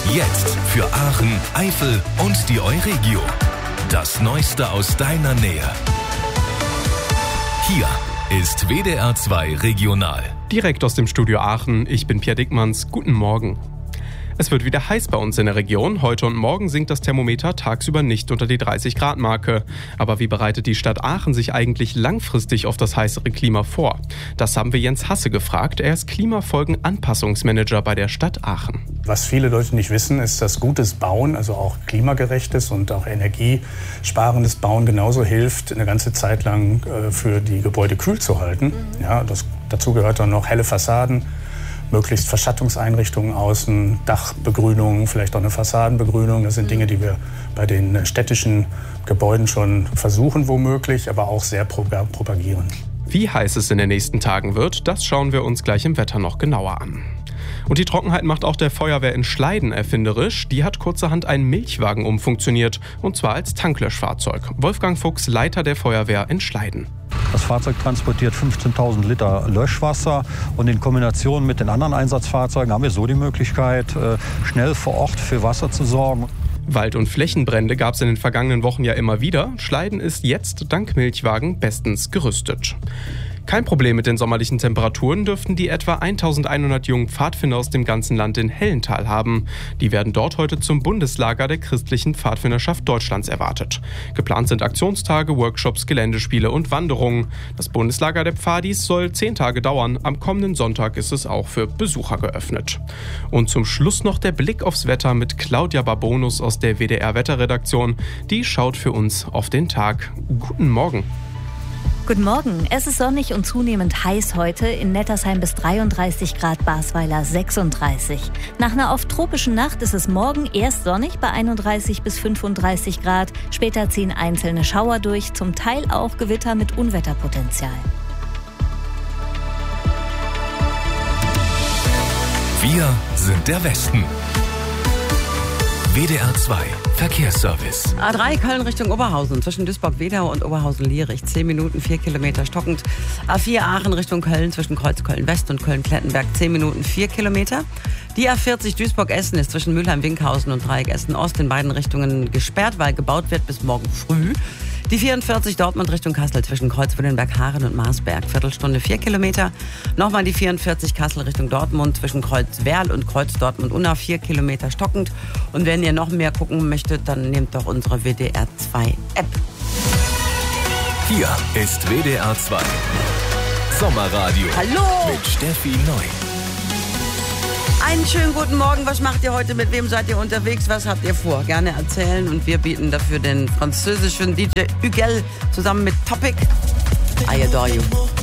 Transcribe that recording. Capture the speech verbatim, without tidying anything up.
Jetzt für Aachen, Eifel und die Euregio. Das Neueste aus deiner Nähe. Hier ist W D R zwei Regional. Direkt aus dem Studio Aachen, ich bin Pierre Dickmanns. Guten Morgen. Es wird wieder heiß bei uns in der Region. Heute und morgen sinkt das Thermometer tagsüber nicht unter die dreißig Grad Marke. Aber wie bereitet die Stadt Aachen sich eigentlich langfristig auf das heißere Klima vor? Das haben wir Jens Hasse gefragt. Er ist Klimafolgenanpassungsmanager bei der Stadt Aachen. Was viele Leute nicht wissen, ist, dass gutes Bauen, also auch klimagerechtes und auch energiesparendes Bauen genauso hilft, eine ganze Zeit lang äh, für die Gebäude kühl zu halten. Mhm. Ja, das, dazu gehört dann noch helle Fassaden, möglichst Verschattungseinrichtungen außen, Dachbegrünung, vielleicht auch eine Fassadenbegrünung. Das sind Dinge, die wir bei den städtischen Gebäuden schon versuchen womöglich, aber auch sehr propagieren. Wie heiß es in den nächsten Tagen wird, das schauen wir uns gleich im Wetter noch genauer an. Und die Trockenheit macht auch der Feuerwehr in Schleiden erfinderisch. Die hat kurzerhand einen Milchwagen umfunktioniert, und zwar als Tanklöschfahrzeug. Wolfgang Fuchs, Leiter der Feuerwehr in Schleiden. Das Fahrzeug transportiert fünfzehntausend Liter Löschwasser und in Kombination mit den anderen Einsatzfahrzeugen haben wir so die Möglichkeit, schnell vor Ort für Wasser zu sorgen. Wald- und Flächenbrände gab es in den vergangenen Wochen ja immer wieder. Schleiden ist jetzt dank Milchwagen bestens gerüstet. Kein Problem mit den sommerlichen Temperaturen dürften die etwa eintausendeinhundert jungen Pfadfinder aus dem ganzen Land in Hellental haben. Die werden dort heute zum Bundeslager der christlichen Pfadfinderschaft Deutschlands erwartet. Geplant sind Aktionstage, Workshops, Geländespiele und Wanderungen. Das Bundeslager der Pfadis soll zehn Tage dauern. Am kommenden Sonntag ist es auch für Besucher geöffnet. Und zum Schluss noch der Blick aufs Wetter mit Claudia Barbonus aus der W D R-Wetterredaktion. Die schaut für uns auf den Tag. Guten Morgen. Guten Morgen. Es ist sonnig und zunehmend heiß heute. In Nettersheim bis dreiunddreißig Grad, Basweiler sechsunddreißig. Nach einer oft tropischen Nacht ist es morgen erst sonnig bei einunddreißig bis fünfunddreißig Grad. Später ziehen einzelne Schauer durch, zum Teil auch Gewitter mit Unwetterpotenzial. Wir sind der Westen. W D R zwei Verkehrsservice. A drei Köln Richtung Oberhausen zwischen Duisburg-Wedau und Oberhausen-Lierich. zehn Minuten, vier Kilometer stockend. A vier Aachen Richtung Köln zwischen Kreuz-Köln-West und Köln-Klettenberg. zehn Minuten, vier Kilometer. Die A vierzig Duisburg-Essen ist zwischen Mülheim-Winkhausen und Dreieck Essen-Ost in beiden Richtungen gesperrt, weil gebaut wird bis morgen früh. Die vierundvierzig Dortmund Richtung Kassel zwischen Kreuz-Willenberg-Haaren und Marsberg. Viertelstunde, vier Kilometer. Nochmal die vierundvierzig Kassel Richtung Dortmund zwischen Kreuz-Werl und Kreuz-Dortmund-Unna. vier Kilometer stockend. Und wenn ihr noch mehr gucken möchtet, dann nehmt doch unsere W D R zwei App. Hier ist W D R zwei Sommerradio. Hallo! Mit Steffi Neu. Einen schönen guten Morgen. Was macht ihr heute? Mit wem seid ihr unterwegs? Was habt ihr vor? Gerne erzählen. Und wir bieten dafür den französischen D J Huguel zusammen mit Topic. I adore you.